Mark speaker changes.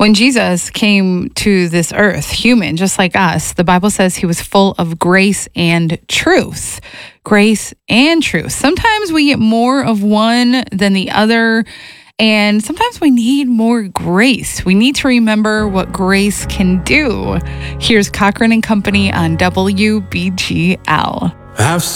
Speaker 1: When Jesus came to this earth, human, just like us, the Bible says he was full of grace and truth. Grace and truth. Sometimes we get more of one than the other, and sometimes we need more grace. We need to remember what grace can do. Here's Cochran and Company on WBGL.
Speaker 2: Have